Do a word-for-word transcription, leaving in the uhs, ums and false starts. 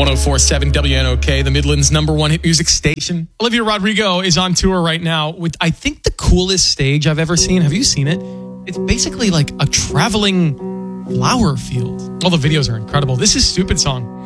one oh four point seven W N O K, the Midlands' number one hit music station. Olivia Rodrigo is on tour right now with, I think, the coolest stage I've ever seen. Have you seen it? It's basically like a traveling flower field. All the videos are incredible. This is Stupid Song.